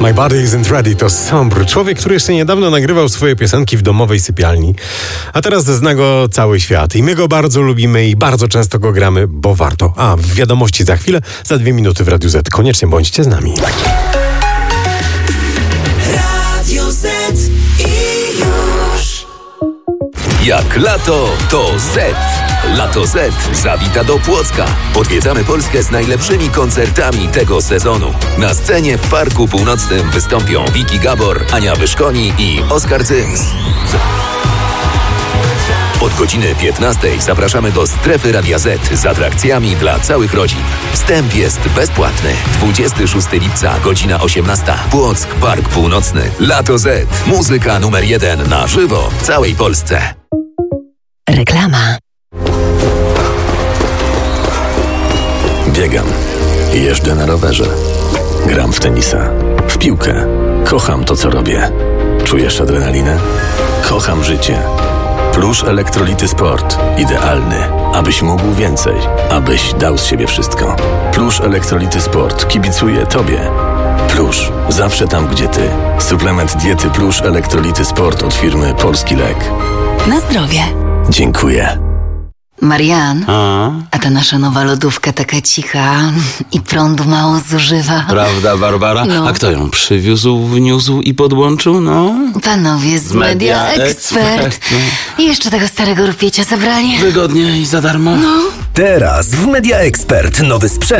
My Body Isn't Ready to Sombr. Człowiek, który jeszcze niedawno nagrywał swoje piosenki w domowej sypialni, a teraz zna go cały świat. I my go bardzo lubimy i bardzo często go gramy, bo warto. A w wiadomości za chwilę, za 2 minuty w Radiu Z. Koniecznie bądźcie z nami. Radio Z i już. Jak lato, to Z. Lato Z zawita do Płocka. Odwiedzamy Polskę z najlepszymi koncertami tego sezonu. Na scenie w Parku Północnym wystąpią Wiki Gabor, Ania Wyszkoni i Oskar Cyms. Od godziny 15 zapraszamy do strefy Radia Z z atrakcjami dla całych rodzin. Wstęp jest bezpłatny. 26 lipca, godzina 18. Płock, Park Północny. Lato Z. Muzyka numer 1 na żywo w całej Polsce. Reklama. Biegam. Jeżdżę na rowerze. Gram w tenisa. W piłkę. Kocham to, co robię. Czujesz adrenalinę? Kocham życie. Plusz Elektrolity Sport. Idealny, abyś mógł więcej. Abyś dał z siebie wszystko. Plusz Elektrolity Sport kibicuje Tobie. Plusz. Zawsze tam, gdzie Ty. Suplement diety Plusz Elektrolity Sport od firmy Polski Lek. Na zdrowie. Dziękuję. Marian, a ta nasza nowa lodówka taka cicha i prądu mało zużywa. Prawda, Barbara? No. A kto ją przywiózł, wniósł i podłączył? No. Panowie z Media Expert. I jeszcze tego starego rupiecia zabrali. Wygodnie i za darmo. Teraz w Media Expert nowy sprzęt